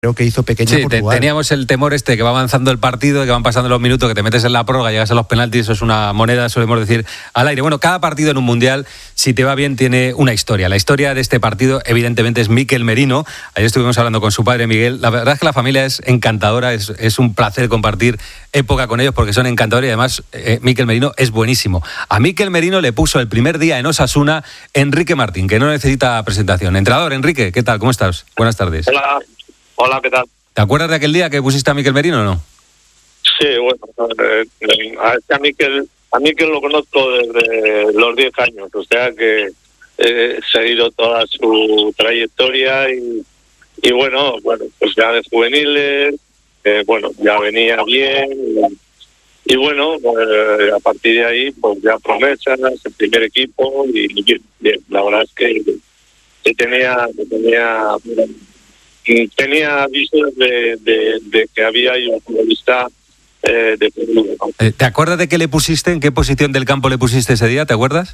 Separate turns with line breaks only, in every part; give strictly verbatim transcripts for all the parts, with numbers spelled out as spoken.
Creo que hizo pequeña
sí,
Portugal.
Te, teníamos el temor este, que va avanzando el partido, que van pasando los minutos, que te metes en la prórroga, llegas a los penaltis, eso es una moneda, solemos decir, al aire. Bueno, cada partido en un mundial, si te va bien, tiene una historia. La historia de este partido, evidentemente, es Mikel Merino. Ayer estuvimos hablando con su padre, Miguel. La verdad es que la familia es encantadora, es, es un placer compartir época con ellos porque son encantadores y además eh, Mikel Merino es buenísimo. A Mikel Merino le puso el primer día en Osasuna Enrique Martín, que no necesita presentación. Entrenador, Enrique, ¿qué tal? ¿Cómo estás? Buenas tardes.
Hola. Hola, ¿qué tal?
¿Te acuerdas de aquel día que pusiste a Mikel Merino o no?
Sí, bueno, eh, a, a, Mikel, a Mikel lo conozco desde los diez años, o sea que he seguido toda su trayectoria y, y bueno, bueno, pues ya de juveniles, eh, bueno, ya venía bien y, y bueno, eh, a partir de ahí, pues ya promesas, el primer equipo y bien, bien. La verdad es que, que tenía... Que tenía Tenía avisos de, de, de que había un futbolista eh, de futuro, ¿no?
¿Te acuerdas de qué le pusiste? ¿En qué posición del campo le pusiste ese día? ¿Te acuerdas?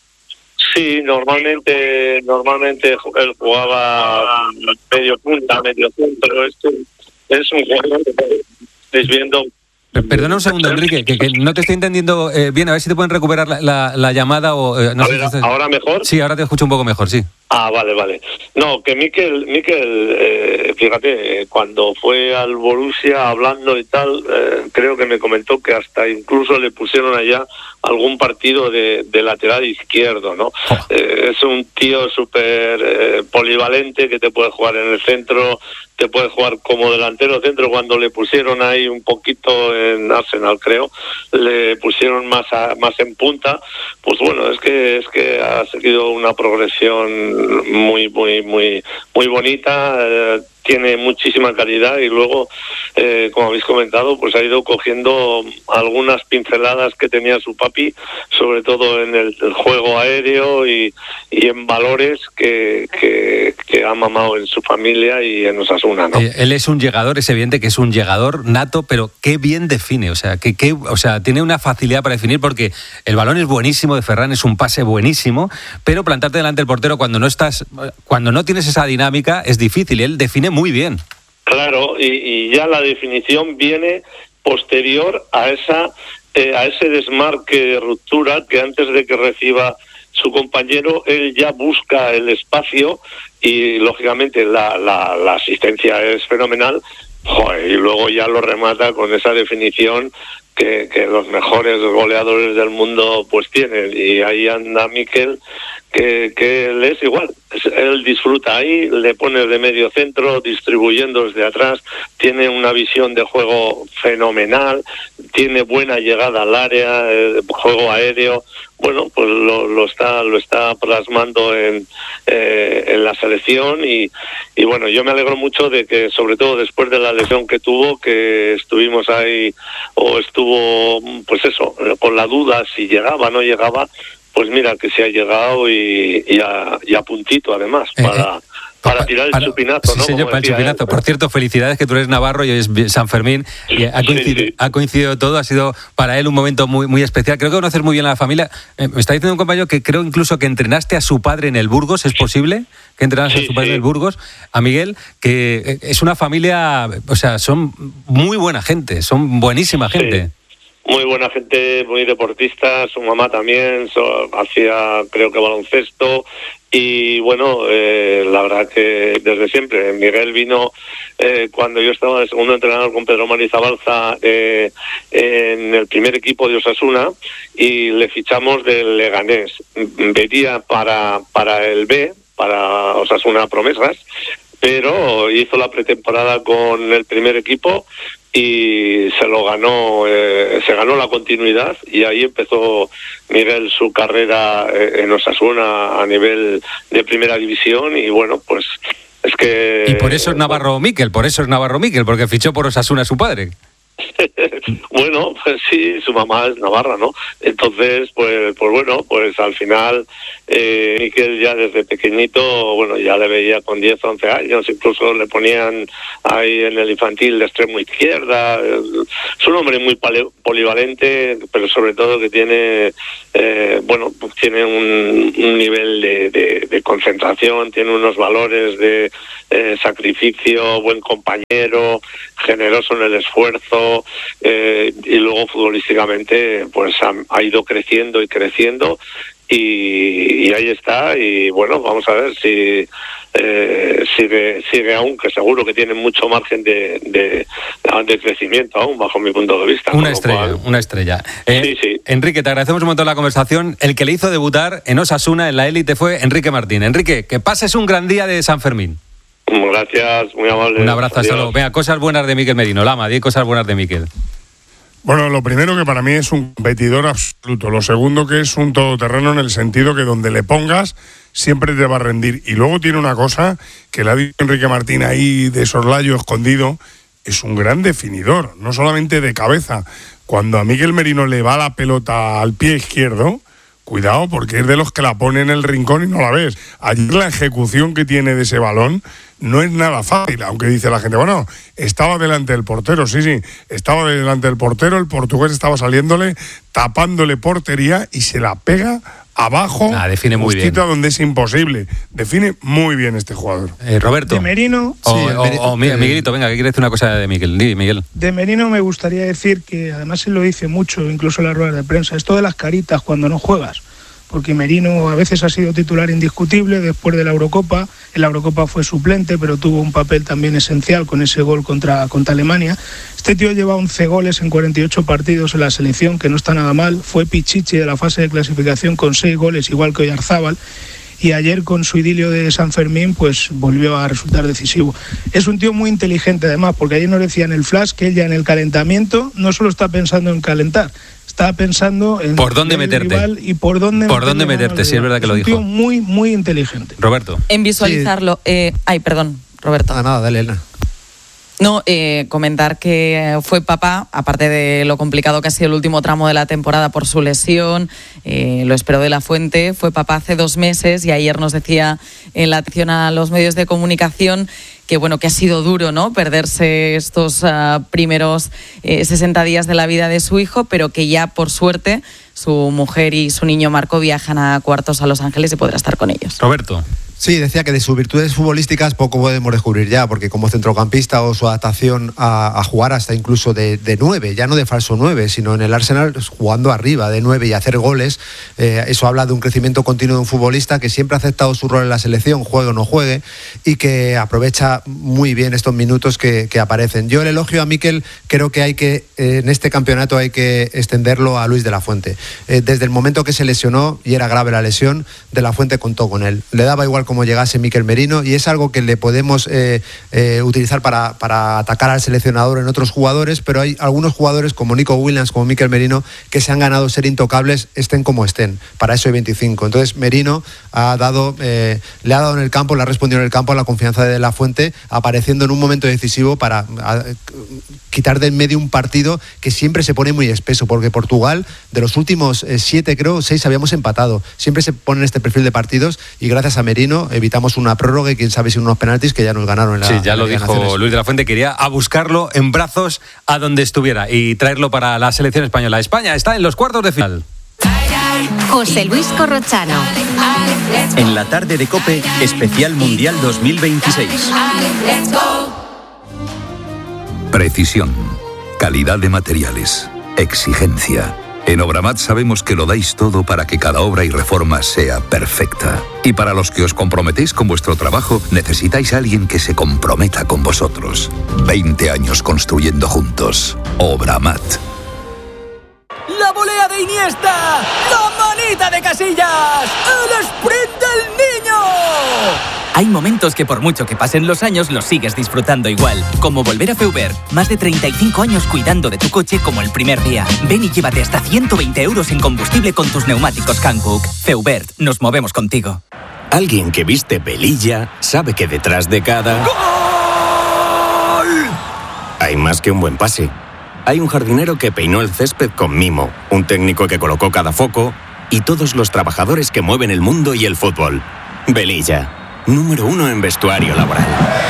Sí, normalmente normalmente él jugaba medio punta, medio centro. Este es un jugador que estáis viendo.
Perdona un segundo, Enrique, que, que no te estoy entendiendo eh, bien. A ver si te pueden recuperar la, la, la llamada o... Eh, no
a
sé
ver,
si estás...
¿ahora mejor?
Sí, ahora te escucho un poco mejor, sí.
Ah, vale, vale. No, que Mikel, Mikel eh, fíjate, cuando fue al Borussia hablando y tal, eh, creo que me comentó que hasta incluso le pusieron allá algún partido de, de lateral izquierdo, ¿no? Oh. Eh, es un tío súper eh, polivalente que te puede jugar en el centro, te puede jugar como delantero centro. Cuando le pusieron ahí un poquito en Arsenal, creo, le pusieron más a, más en punta. Pues bueno, es que es que ha seguido una progresión muy muy muy muy bonita. Eh, tiene muchísima calidad y luego, eh, como habéis comentado, pues ha ido cogiendo algunas pinceladas que tenía su papi, sobre todo en el, el juego aéreo y, y en valores que, que, que ha mamado en su familia y en Osasuna, ¿no?
Eh, él es un llegador, es evidente que es un llegador nato, pero qué bien define, o sea, que, que, o sea, tiene una facilidad para definir porque el balón es buenísimo de Ferran, es un pase buenísimo, pero plantarte delante del portero cuando no estás, cuando no tienes esa dinámica es difícil. Él define muy bien.
Claro, y, y ya la definición viene posterior a esa eh, a ese desmarque de ruptura que antes de que reciba su compañero, él ya busca el espacio y lógicamente la, la, la asistencia es fenomenal. Joder, y luego ya lo remata con esa definición que, que los mejores goleadores del mundo pues tienen, y ahí anda Mikel, que, que él es igual, él disfruta ahí, le pone de medio centro, distribuyendo desde atrás, tiene una visión de juego fenomenal, tiene buena llegada al área, eh, juego aéreo. Bueno, pues lo, lo está lo está plasmando en eh, en la selección y, y bueno, yo me alegro mucho de que, sobre todo después de la lesión que tuvo, que estuvimos ahí, o estuvo, pues eso, con la duda si llegaba o no llegaba, pues mira que se ha llegado y, y, a, y a puntito además, para... Eh, eh. Para tirar el para, chupinazo,
sí,
¿no?
señor, para el chupinazo. Él. Por cierto, felicidades, que tú eres navarro y hoy es San Fermín. Y ha coincidido, sí, sí. ha coincidido todo. Ha sido para él un momento muy muy especial. Creo que conoces muy bien a la familia. Eh, me está diciendo un compañero que creo incluso que entrenaste a su padre en el Burgos. ¿Es posible que entrenaste sí, a su padre sí. en el Burgos? A Miguel, que es una familia... O sea, son muy buena gente. Son buenísima gente.
Sí. Muy buena gente, muy deportista. Su mamá también so, hacía, creo que baloncesto. Y bueno, eh, la verdad que desde siempre. Miguel vino eh, cuando yo estaba de segundo entrenador con Pedro Marizabalza eh, en el primer equipo de Osasuna, y le fichamos del Leganés. Venía para, para el B, para Osasuna Promesas, pero hizo la pretemporada con el primer equipo y se lo ganó, eh, se ganó la continuidad, y ahí empezó Miguel su carrera en Osasuna a nivel de primera división. Y bueno, pues es que...
Y por eso es Navarro Mikel, por eso es Navarro Mikel, porque fichó por Osasuna a su padre.
Bueno, pues sí, su mamá es navarra, ¿no? Entonces, pues, pues bueno, pues al final, eh, Mikel ya desde pequeñito, bueno, ya le veía con diez, once años, incluso le ponían ahí en el infantil de extremo izquierda. Es un hombre muy polivalente, pero sobre todo que tiene, eh, bueno, pues tiene un, un nivel de, de, de concentración, tiene unos valores de eh, sacrificio, buen compañero, generoso en el esfuerzo, eh, y luego futbolísticamente pues ha, ha ido creciendo y creciendo y, y ahí está. Y bueno, vamos a ver si eh, sigue sigue aún, que seguro que tiene mucho margen de, de, de crecimiento aún, bajo mi punto de vista.
Una estrella, cual... una estrella. Eh,
sí, sí.
Enrique, te agradecemos un montón la conversación. El que le hizo debutar en Osasuna, en la élite, fue Enrique Martín. Enrique, que pases un gran día de San Fermín.
Gracias, muy amable.
Un abrazo, hasta luego. Venga, cosas buenas de Mikel Merino. Lama, di cosas buenas de Mikel.
Bueno, lo primero que para mí es un competidor absoluto. Lo segundo que es un todoterreno en el sentido que donde le pongas siempre te va a rendir. Y luego tiene una cosa que le ha dicho Enrique Martín ahí de soslayo escondido, es un gran definidor, no solamente de cabeza. Cuando a Mikel Merino le va la pelota al pie izquierdo, cuidado, porque es de los que la pone en el rincón y no la ves. Ayer la ejecución que tiene de ese balón no es nada fácil, aunque dice la gente, bueno, estaba delante del portero, sí, sí, estaba delante del portero, el portugués estaba saliéndole, tapándole portería y se la pega abajo,
ah, define muy bien,
donde es imposible. Define muy bien este jugador.
Eh, Roberto.
De Merino.
O,
sí,
o, o, o Miguelito, venga, que quiere decir una cosa de Miguel. Di, Miguel.
De Merino me gustaría decir que además él lo dice mucho, incluso en las ruedas de prensa, esto de las caritas cuando no juegas. Porque Merino a veces ha sido titular indiscutible después de la Eurocopa. En la Eurocopa fue suplente, pero tuvo un papel también esencial con ese gol contra, contra Alemania. Este tío lleva once goles en cuarenta y ocho partidos en la selección, que no está nada mal. Fue Pichichi de la fase de clasificación con seis goles, igual que Oyarzábal. Y ayer con su idilio de San Fermín pues volvió a resultar decisivo. Es un tío muy inteligente además, porque ayer nos decía en el flash que él ya en el calentamiento no solo está pensando en calentar, está pensando en
por dónde meterte
rival y por dónde
por dónde meterte, sí, es verdad que lo dijo.
Es un tío muy muy inteligente.
Roberto.
En visualizarlo, sí. eh, ay, perdón, Roberto.
Ah, nada, dale, Elena.
No, eh, comentar que fue papá, aparte de lo complicado que ha sido el último tramo de la temporada por su lesión, eh, lo esperó de la Fuente, fue papá hace dos meses y ayer nos decía en la atención a los medios de comunicación que bueno, que ha sido duro, ¿no?, perderse estos uh, primeros eh, sesenta días de la vida de su hijo, pero que ya por suerte su mujer y su niño Marco viajan a cuartos a Los Ángeles y podrá estar con ellos.
Roberto.
Sí, decía que de sus virtudes futbolísticas poco podemos descubrir ya, porque como centrocampista o su adaptación a, a jugar hasta incluso de, de nueve, ya no de falso nueve, sino en el Arsenal jugando arriba de nueve y hacer goles, eh, eso habla de un crecimiento continuo de un futbolista que siempre ha aceptado su rol en la selección, juegue o no juegue, y que aprovecha muy bien estos minutos que, que aparecen. Yo el elogio a Mikel creo que hay que, eh, en este campeonato hay que extenderlo a Luis de la Fuente. Eh, desde el momento que se lesionó, y era grave la lesión, de la Fuente contó con él. Le daba igual como llegase Mikel Merino y es algo que le podemos eh, eh, utilizar para, para atacar al seleccionador en otros jugadores, pero hay algunos jugadores como Nico Williams, como Mikel Merino, que se han ganado ser intocables, estén como estén. Para eso hay veinticinco. Entonces Merino ha dado, eh, le ha dado en el campo, le ha respondido en el campo a la confianza de la Fuente, apareciendo en un momento decisivo para a, quitar de en medio un partido que siempre se pone muy espeso, porque Portugal, de los últimos eh, siete, creo, seis habíamos empatado. Siempre se pone en este perfil de partidos y gracias a Merino evitamos una prórroga y quién sabe si unos penaltis que ya nos ganaron en la.
Sí, ya
en
lo
la
dijo
Naciones.
Luis de la Fuente, quería a buscarlo en brazos a donde estuviera y traerlo para la selección española. España está en los cuartos de final.
José Luis Corrochano.
En la tarde de COPE, especial Mundial dos mil veintiséis.
Precisión, calidad de materiales, exigencia. En Obramat sabemos que lo dais todo para que cada obra y reforma sea perfecta. Y para los que os comprometéis con vuestro trabajo, necesitáis a alguien que se comprometa con vosotros. veinte años construyendo juntos. Obramat.
¡La volea de Iniesta! ¡La manita de Casillas! ¡El sprint del niño!
Hay momentos que por mucho que pasen los años los sigues disfrutando igual. Como volver a Feubert. Más de treinta y cinco años cuidando de tu coche como el primer día. Ven y llévate hasta ciento veinte euros en combustible con tus neumáticos Hankook. Feubert, nos movemos contigo.
Alguien que viste pelilla sabe que detrás de cada... ¡Gol! Hay más que un buen pase.
Hay un jardinero que peinó el césped con mimo, un técnico que colocó cada foco y todos los trabajadores que mueven el mundo y el fútbol. Velilla, número uno en vestuario laboral.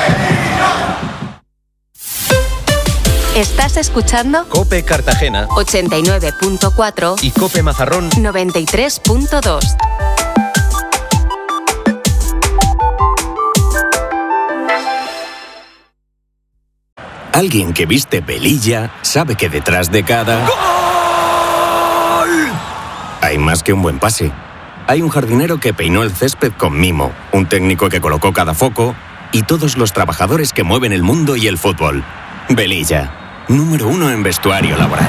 ¿Estás escuchando?
COPE Cartagena
ochenta y nueve punto cuatro
y COPE Mazarrón
noventa y tres punto dos.
Alguien que viste velilla sabe que detrás de cada... ¡Gol! Hay más que un buen pase. Hay un jardinero que peinó el césped con mimo, un técnico que colocó cada foco y todos los trabajadores que mueven el mundo y el fútbol. Velilla, número uno en vestuario laboral.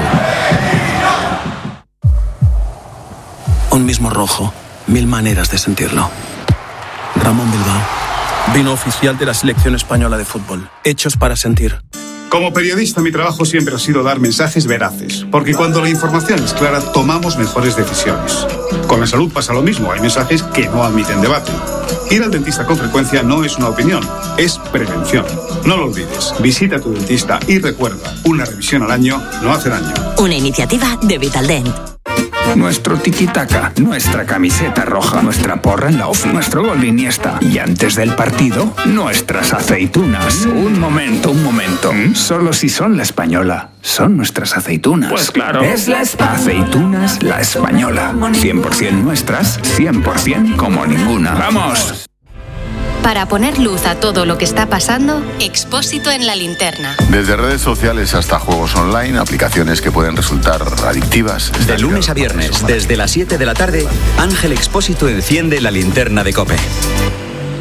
Un mismo rojo, mil maneras de sentirlo. Ramón Bilbao, vino oficial de la selección española de fútbol. Hechos para sentir.
Como periodista, mi trabajo siempre ha sido dar mensajes veraces, porque cuando la información es clara, tomamos mejores decisiones. Con la salud pasa lo mismo, hay mensajes que no admiten debate. Ir al dentista con frecuencia no es una opinión, es prevención. No lo olvides, visita a tu dentista y recuerda, una revisión al año no hace daño.
Una iniciativa de Vitaldent.
Nuestro tiki-taka, nuestra camiseta roja, nuestra porra en la ofi, nuestro gol de Iniesta. Y antes del partido, nuestras aceitunas. Mm. Un momento, un momento. ¿Mm? Solo si son la española. Son nuestras aceitunas.
Pues claro.
Es la espa- Aceitunas La Española. cien por ciento nuestras, cien por ciento como ninguna. ¡Vamos!
Para poner luz a todo lo que está pasando, Expósito en la linterna.
Desde redes sociales hasta juegos online, aplicaciones que pueden resultar adictivas.
De lunes a viernes, desde las siete de la tarde, Ángel Expósito enciende la linterna de COPE.